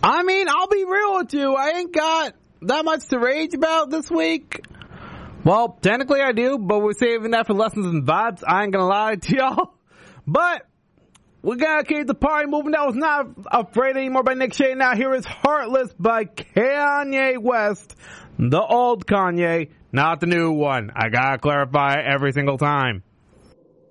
I mean, I'll be real with you. I ain't got that much to rage about this week. Well, technically I do, but we're saving that for lessons and vibes. I ain't gonna lie to y'all. But we're gonna keep the party moving. That was Not Afraid Anymore by Nick Shea. Now here is Heartless by Kanye West. The old Kanye, not the new one. I gotta clarify every single time.